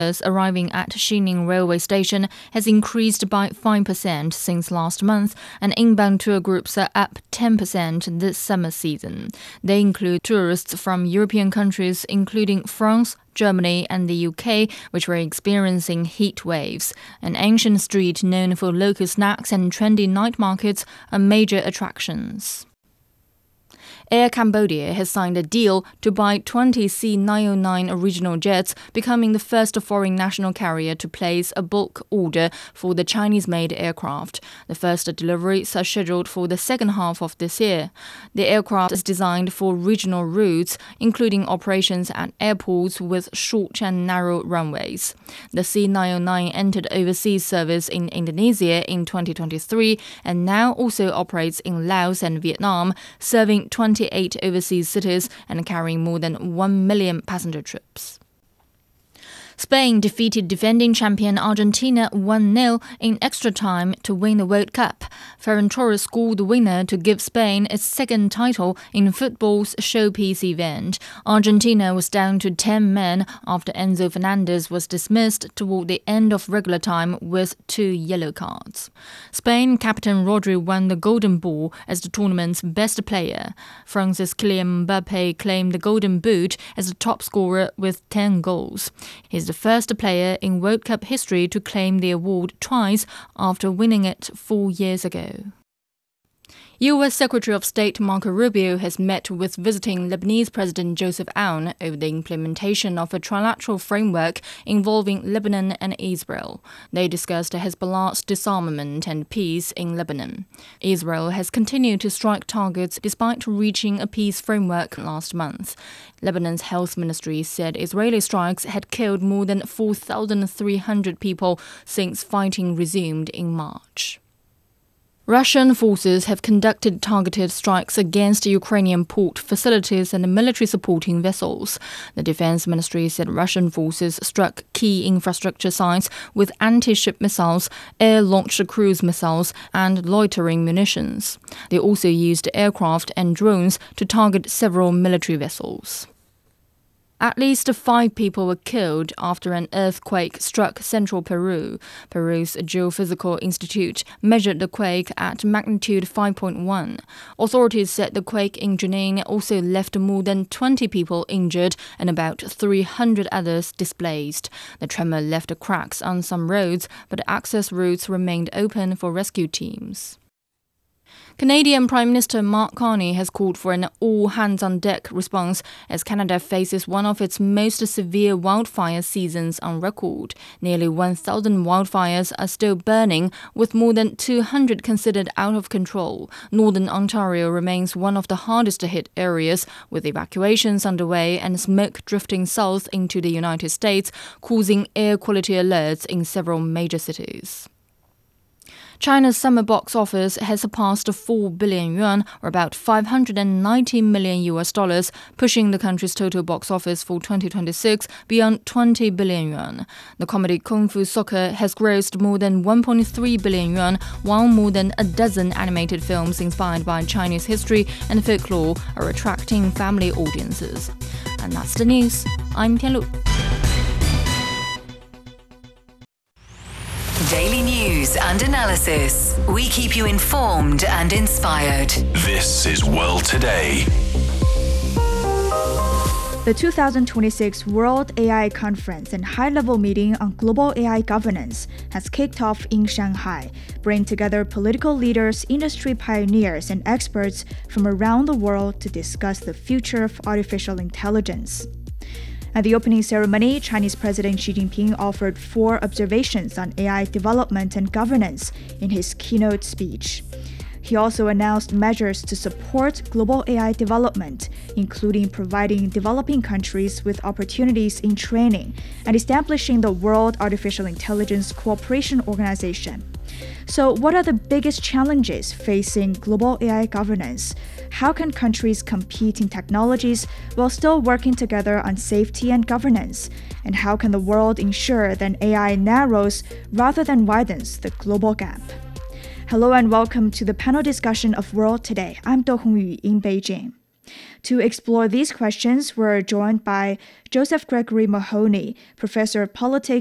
arriving at Xining Railway Station has increased by 5% since last month, and inbound tour groups are up 10% this summer season. They include tourists from European countries including France, Germany and the UK, which were experiencing heat waves. An ancient street known for local snacks and trendy night markets are major attractions. Air Cambodia has signed a deal to buy 20 C909 original jets, becoming the first foreign national carrier to place a bulk order for the Chinese-made aircraft. The first deliveries are scheduled for the second half of this year. The aircraft is designed for regional routes, including operations at airports with short and narrow runways. The C909 entered overseas service in Indonesia in 2023 and now also operates in Laos and Vietnam, serving 28 overseas cities and carrying more than 1 million passenger trips. Spain defeated defending champion Argentina 1-0 in extra time to win the World Cup. Ferran Torres scored the winner to give Spain its second title in football's showpiece event. Argentina was down to 10 men after Enzo Fernandez was dismissed toward the end of regular time with 2 yellow cards. Spain captain Rodri won the Golden Ball as the tournament's best player. France's Kylian Mbappé claimed the Golden Boot as the top scorer with 10 goals. He's the first player in World Cup history to claim the award twice after winning it 4 years ago. U.S. Secretary of State Marco Rubio has met with visiting Lebanese President Joseph Aoun over the implementation of a trilateral framework involving Lebanon and Israel. They discussed Hezbollah's disarmament and peace in Lebanon. Israel has continued to strike targets despite reaching a peace framework last month. Lebanon's health ministry said Israeli strikes had killed more than 4,300 people since fighting resumed in March. Russian forces have conducted targeted strikes against Ukrainian port facilities and military supporting vessels. The defense ministry said Russian forces struck key infrastructure sites with anti-ship missiles, air-launched cruise missiles, and loitering munitions. They also used aircraft and drones to target several military vessels. At least 5 people were killed after an earthquake struck central Peru. Peru's Geophysical Institute measured the quake at magnitude 5.1. Authorities said the quake in Junín also left more than 20 people injured and about 300 others displaced. The tremor left cracks on some roads, but access routes remained open for rescue teams. Canadian Prime Minister Mark Carney has called for an all-hands-on-deck response as Canada faces one of its most severe wildfire seasons on record. Nearly 1,000 wildfires are still burning, with more than 200 considered out of control. Northern Ontario remains one of the hardest-hit areas, with evacuations underway and smoke drifting south into the United States, causing air quality alerts in several major cities. China's summer box office has surpassed 4 billion yuan, or about $590 million, pushing the country's total box office for 2026 beyond 20 billion yuan. The comedy Kung Fu Soccer has grossed more than 1.3 billion yuan, while more than a dozen animated films inspired by Chinese history and folklore are attracting family audiences. And that's the news. I'm Tianlu. Daily news and analysis. We keep you informed and inspired. This is World Today. The 2026 World AI Conference and high-level meeting on global AI governance has kicked off in Shanghai, bringing together political leaders, industry pioneers, and experts from around the world to discuss the future of artificial intelligence. At the opening ceremony, Chinese President Xi Jinping offered 4 observations on AI development and governance in his keynote speech. He also announced measures to support global AI development, including providing developing countries with opportunities in training and establishing the World Artificial Intelligence Cooperation Organization. So, what are the biggest challenges facing global AI governance? How can countries compete in technologies while still working together on safety and governance? And how can the world ensure that AI narrows rather than widens the global gap? Hello and welcome to the panel discussion of World Today. I'm Do Hongyu in Beijing. To explore these questions, we're joined by Joseph Gregory Mahoney, Professor of Politics